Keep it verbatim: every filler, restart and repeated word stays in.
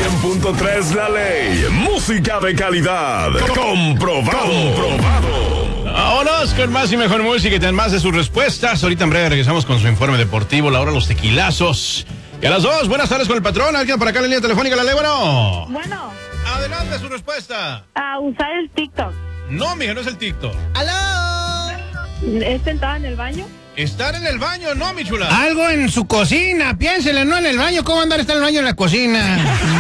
cien punto tres La Ley. Música de calidad. Comprobado. Comprobado. Vámonos con más y mejor música y ten más de sus respuestas. Ahorita en breve regresamos con su informe deportivo, la hora de los tequilazos. Y a las dos, buenas tardes con el patrón. Alguien por acá en la línea telefónica, la ley, bueno. Bueno. Adelante su respuesta. A usar el TikTok. No, mija, no es el TikTok. ¡Aló! ¿Es sentada en el baño? Estar en el baño, no, mi chula. Algo en su cocina, piénsele, no en el baño. ¿Cómo andar estar en el baño en la cocina?